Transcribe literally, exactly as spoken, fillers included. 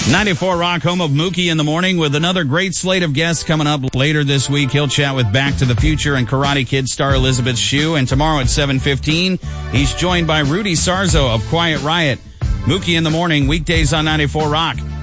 ninety-four Rock, home of Mookie in the Morning, with another great slate of guests coming up later this week. He'll chat with Back to the Future and Karate Kid star Elizabeth Shue. And tomorrow at seven fifteen, he's joined by Rudy Sarzo of Quiet Riot. Mookie in the Morning, weekdays on ninety-four Rock.